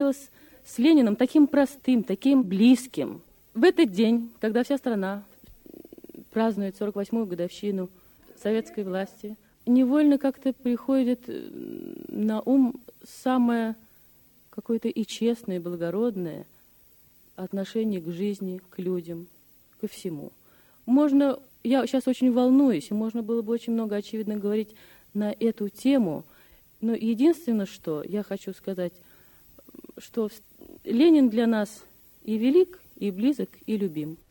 представилось с Лениным таким простым, таким близким. В этот день, когда вся страна празднует 48-ю годовщину советской власти, невольно как-то приходит на ум самое какое-то и честное, и благородное отношение к жизни, к людям, ко всему. Можно, я сейчас очень волнуюсь, и можно было бы очень много, очевидно, говорить на эту тему, но единственное, что я хочу сказать, что Ленин для нас и велик, и близок, и любим.